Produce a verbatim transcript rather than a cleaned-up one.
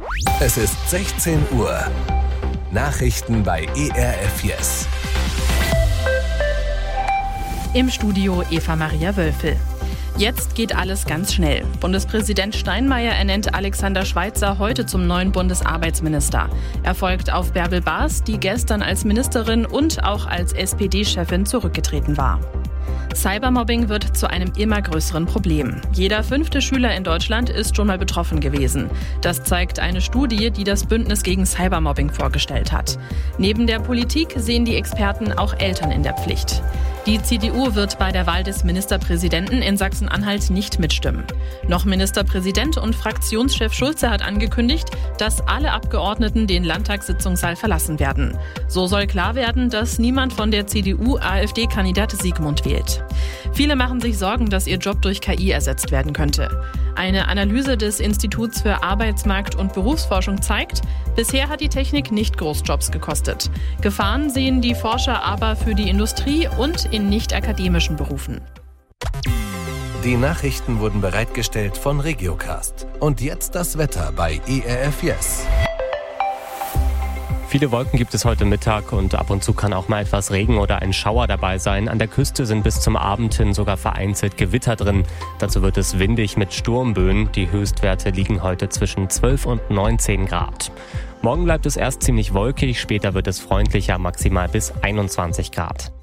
Es ist sechzehn Uhr. Nachrichten bei E R F Yes. Im Studio Eva Maria Wölfel. Jetzt geht alles ganz schnell. Bundespräsident Steinmeier ernennt Alexander Schweitzer heute zum neuen Bundesarbeitsminister. Er folgt auf Bärbel Baas, die gestern als Ministerin und auch als S P D-Chefin zurückgetreten war. Cybermobbing wird zu einem immer größeren Problem. Jeder fünfte Schüler in Deutschland ist schon mal betroffen gewesen. Das zeigt eine Studie, die das Bündnis gegen Cybermobbing vorgestellt hat. Neben der Politik sehen die Experten auch Eltern in der Pflicht. Die C D U wird bei der Wahl des Ministerpräsidenten in Sachsen-Anhalt nicht mitstimmen. Noch Ministerpräsident und Fraktionschef Schulze hat angekündigt, dass alle Abgeordneten den Landtagssitzungssaal verlassen werden. So soll klar werden, dass niemand von der C D U-AfD-Kandidat Siegmund wählt. Viele machen sich Sorgen, dass ihr Job durch K I ersetzt werden könnte. Eine Analyse des Instituts für Arbeitsmarkt- und Berufsforschung zeigt, bisher hat die Technik nicht Großjobs gekostet. Gefahren sehen die Forscher aber für die Industrie und in nicht-akademischen Berufen. Die Nachrichten wurden bereitgestellt von Regiocast. Und jetzt das Wetter bei E R F Yes. Viele Wolken gibt es heute Mittag und ab und zu kann auch mal etwas Regen oder ein Schauer dabei sein. An der Küste sind bis zum Abend hin sogar vereinzelt Gewitter drin. Dazu wird es windig mit Sturmböen. Die Höchstwerte liegen heute zwischen zwölf und neunzehn Grad. Morgen bleibt es erst ziemlich wolkig, später wird es freundlicher, maximal bis einundzwanzig Grad.